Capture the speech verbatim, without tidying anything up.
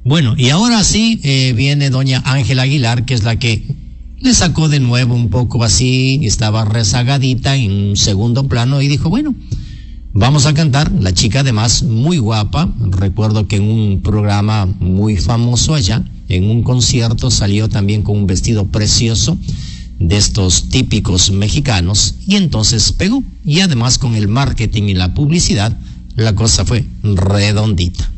Bueno, y ahora sí eh, viene doña Ángela Aguilar, que es la que le sacó de nuevo un poco así, estaba rezagadita en un segundo plano y dijo, bueno, vamos a cantar. La chica además muy guapa, recuerdo que en un programa muy famoso allá, en un concierto salió también con un vestido precioso de estos típicos mexicanos y entonces pegó. Y además con el marketing y la publicidad, la cosa fue redondita.